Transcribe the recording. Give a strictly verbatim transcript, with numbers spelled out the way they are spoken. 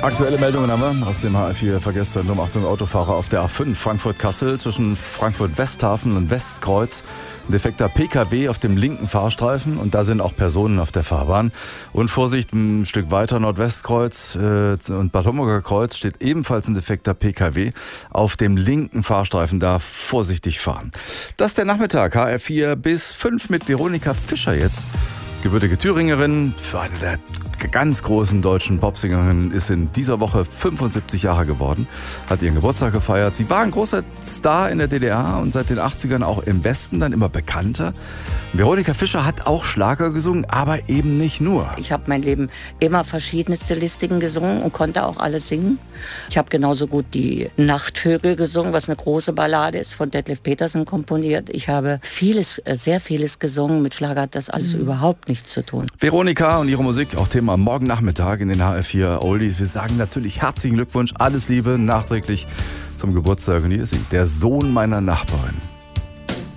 Aktuelle Meldungen haben wir aus dem H R vier Verkehrszentrum. Achtung, Autofahrer auf der A fünf Frankfurt-Kassel zwischen Frankfurt-Westhafen und Westkreuz. Ein defekter P K W auf dem linken Fahrstreifen und da sind auch Personen auf der Fahrbahn. Und Vorsicht, ein Stück weiter Nordwestkreuz äh, und Bad Homburger Kreuz steht ebenfalls ein defekter P K W auf dem linken Fahrstreifen. Da vorsichtig fahren. Das ist der Nachmittag, H R vier bis fünf mit Veronika Fischer jetzt. Gebürtige Thüringerin, für eine der ganz großen deutschen Popsingerinnen, ist in dieser Woche fünfundsiebzig Jahre geworden, hat ihren Geburtstag gefeiert. Sie war ein großer Star in der D D R und seit den achtzigern auch im Westen dann immer bekannter. Veronika Fischer hat auch Schlager gesungen, aber eben nicht nur. Ich habe mein Leben immer verschiedene Stilistiken gesungen und konnte auch alles singen. Ich habe genauso gut die Nachtvögel gesungen, was eine große Ballade ist, von Detlef Petersen komponiert. Ich habe vieles, sehr vieles gesungen. Mit Schlager hat das alles mhm. überhaupt nichts zu tun. Veronika und ihre Musik, auch Thema morgen Nachmittag in den H R vier Oldies. Wir sagen natürlich herzlichen Glückwunsch, alles Liebe nachträglich zum Geburtstag. Und hier ist sie, der Sohn meiner Nachbarin.